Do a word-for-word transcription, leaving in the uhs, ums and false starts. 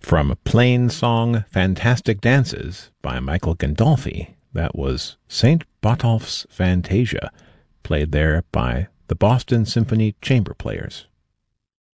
From Plain Song Fantastic Dances by Michael Gandolfi, that was Saint Botolph's Fantasia, played there by the Boston Symphony Chamber Players.